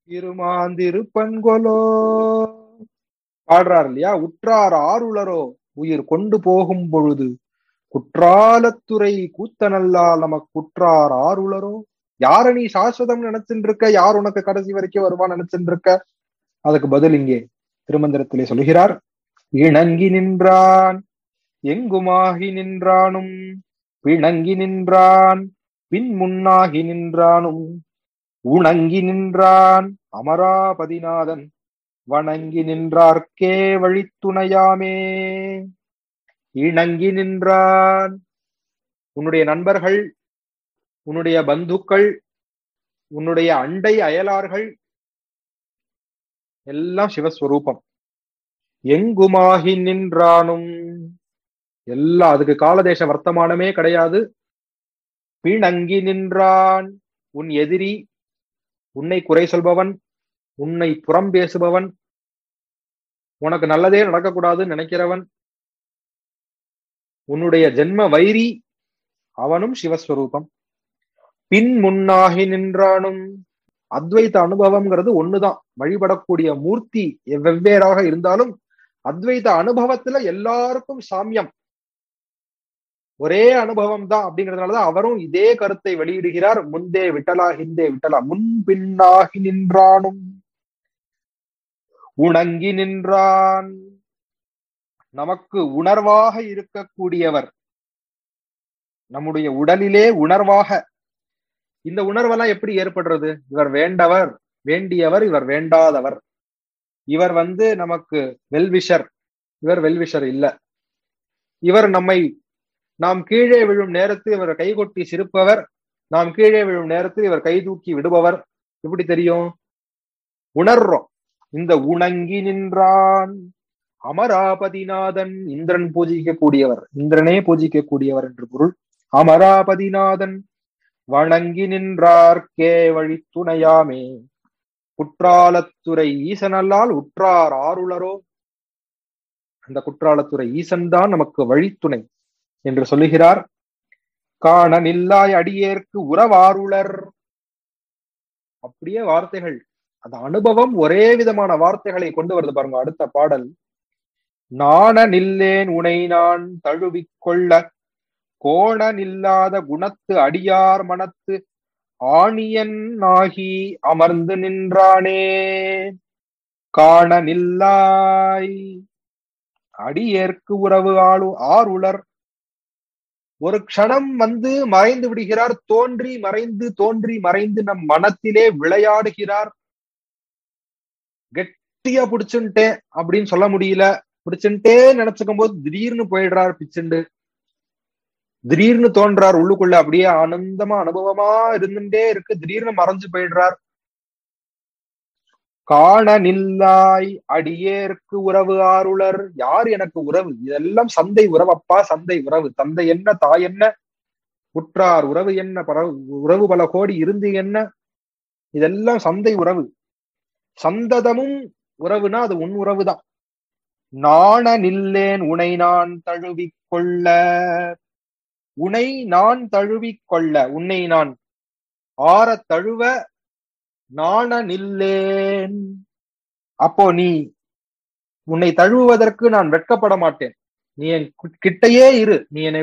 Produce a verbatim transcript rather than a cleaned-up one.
இருமாந்திருப்பன்கொலோ பாடுறார் இல்லையா? உற்றார் ஆருளரோ உயிர் கொண்டு போகும் பொழுது குற்றாலத்துறை கூத்தனல்லால் நமக்கு குற்றார் ஆருளரோ. யார நீ சாஸ்வதம் நினைச்சுட்டு இருக்க? யார் உனக்கு கடைசி வரைக்கும் வருவான் நினைச்சுட்டு இருக்க? அதுக்கு பதில் இங்கே திருமந்திரத்திலே சொல்கிறார். இணங்கி நின்றான் எங்குமாகி நின்றானும் பிணங்கி நின்றான் பின் முன்னாகி நின்றானும் உணங்கி நின்றான் அமராபதிநாதன் வணங்கி நின்றார்க்கே வழித்துணையாமே. இணங்கி நின்றான். உன்னுடைய நண்பர்கள், உன்னுடைய பந்துக்கள், உன்னுடைய அண்டை அயலார்கள் எல்லாம் சிவஸ்வரூபம். எங்குமாகி நின்றானும் எல்லாம் அதுக்கு காலதேச வர்த்தமானமே கிடையாது. பிணங்கி நின்றான். உன் எதிரி, உன்னை குறை சொல்பவன், உன்னை புறம் பேசுபவன், உனக்கு நல்லதே நடக்கக்கூடாதுன்னு நினைக்கிறவன், உன்னுடைய ஜென்ம வைரி, அவனும் சிவஸ்வரூபம். பின் முன்னாகி நின்றானும். அத்வைத அனுபவம்ங்கிறது ஒண்ணுதான். வழிபடக்கூடிய மூர்த்தி வெவ்வேறாக இருந்தாலும் அத்வைத அனுபவத்துல எல்லாருக்கும் சாமியம், ஒரே அனுபவம் தான். அப்படிங்கிறதுனாலதான் அவரும் இதே கருத்தை வெளியிடுகிறார். முந்தே விட்டலா ஹிந்தே விட்டலா. முன் பின்னாகி நின்றானும் உணங்கி நின்றான். நமக்கு உணர்வாக இருக்கக்கூடியவர், நம்முடைய உடலிலே உணர்வாக. இந்த உணர்வெல்லாம் எப்படி ஏற்படுறது? இவர் வேண்டவர், வேண்டியவர், இவர் வேண்டாதவர். இவர் வந்து நமக்கு வெல்விஷர், இவர் வெல்விஷர் இல்ல. இவர் நம்மை, நாம் கீழே விழும் நேரத்தில் இவர் கைகொட்டி சிரிப்பவர், நாம் கீழே விழும் நேரத்தில் இவர் கை தூக்கி விடுபவர். எப்படி தெரியும்? உணர்றோம். இந்த உணங்கி நின்றான் அமராபதிநாதன், இந்திரன் பூஜிக்க கூடியவர், இந்திரனே பூஜிக்க கூடியவர் என்று பொருள். அமராபதிநாதன் வணங்கி நின்றார்க்கே வழித்துணையாமே. குற்றாலத்துறை ஈசனல்லால் உற்றார் ஆருளரோ. அந்த குற்றாலத்துறை ஈசன் தான் நமக்கு வழித்துணை என்று சொல்லுகிறார். காண நில்லாய் அடியேற்கு உறவாருளர். அப்படியே வார்த்தைகள், அந்த அனுபவம் ஒரே விதமான வார்த்தைகளை கொண்டு வருது பாருங்க. அடுத்த பாடல், நாண நில்லேன் உனை நான் தழுவிக்கொள்ள கோண நில்லாத குணத்து அடியார் மனத்து ஆணியன் ஆகி அமர்ந்து நின்றானே. காண நில்லாய் அடியேற்கு உறவு ஆளு ஆருளர். ஒரு க்ஷணம் வந்து மறைந்து விடுகிறார், தோன்றி மறைந்து தோன்றி மறைந்து நம் மனத்திலே விளையாடுகிறார். கெட்டியா பிடிச்சுட்டேன் அப்படின்னு சொல்ல முடியல, பிடிச்சுட்டே நினைச்சுக்கும் போது திடீர்னு போயிடுறார் பிச்சுண்டு, திடீர்னு தோன்றார் உள்ளுக்குள்ள, அப்படியே ஆனந்தமா அனுபவமா இருந்துட்டே இருக்கு, திடீர்னு மறைஞ்சு போயிடுறார். காண நில்லாய் அடியேற்கு உறவு ஆருளர். யார் எனக்கு உறவு? இதெல்லாம் சந்தை உறவப்பா, சந்தை உறவு. தந்தை என்ன, தாய் என்ன, உற்றார் உறவு என்ன, பர உறவு பல கோடி இருந்து என்ன, இதெல்லாம் சந்தை உறவு. சந்ததமும் உறவுனா அது உன் உறவுதான். நாண நில்லேன் உனை நான் தழுவிக்கொள்ள. உன்னை நான் தழுவிக்கொள்ள, உன்னை நான் ஆற தழுவ நாண நில்லேன். அப்போ நீ, உன்னை தழுவுவதற்கு நான் வெட்கப்பட மாட்டேன். நீ என் கிட்டையே இரு, நீ என்னை